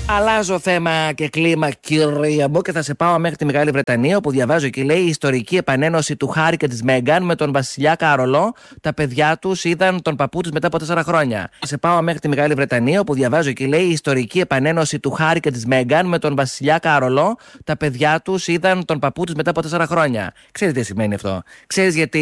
Αλλάζω θέμα και κλίμα, κυρία μου, και θα σε πάω μέχρι τη Μεγάλη Βρετανία, όπου διαβάζω και λέει: η ιστορική επανένωση του Χάρη και της Μέγκαν με τον βασιλιά Καρολό. Τα παιδιά τους είδαν τον παππού τους μετά από 4 χρόνια. Θα σε πάω μέχρι τη Μεγάλη Βρετανία, όπου διαβάζω και λέει: η ιστορική επανένωση του Χάρη και της Μέγκαν με τον βασιλιά Καρολό. Τα παιδιά τους είδαν τον παππού τους μετά από 4 χρόνια. Ξέρεις τι σημαίνει αυτό? Ξέρεις γιατί